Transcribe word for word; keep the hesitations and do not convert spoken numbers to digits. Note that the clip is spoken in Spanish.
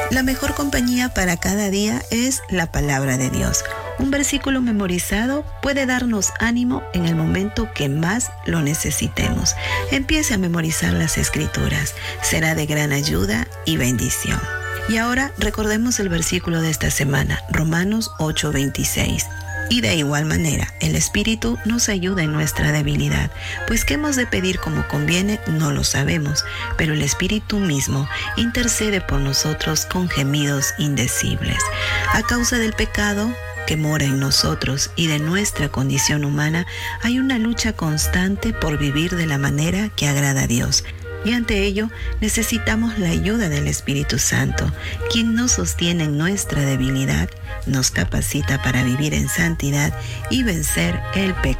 La mejor compañía para cada día es la palabra de Dios. Un versículo memorizado puede darnos ánimo en el momento que más lo necesitemos. Empiece a memorizar las Escrituras. Será de gran ayuda y bendición. Y ahora recordemos el versículo de esta semana, Romanos ocho veintiséis. Y de igual manera, el Espíritu nos ayuda en nuestra debilidad, pues qué hemos de pedir como conviene no lo sabemos, pero el Espíritu mismo intercede por nosotros con gemidos indecibles. A causa del pecado que mora en nosotros y de nuestra condición humana, hay una lucha constante por vivir de la manera que agrada a Dios. Y ante ello necesitamos la ayuda del Espíritu Santo, quien nos sostiene en nuestra debilidad, nos capacita para vivir en santidad y vencer el pecado.